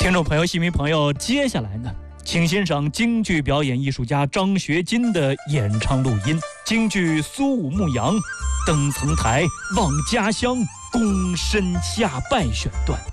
听众朋友、戏迷朋友，接下来呢，请欣赏京剧表演艺术家张学金的演唱录音。京剧《苏武牧羊》登层台望家乡躬身下拜选段。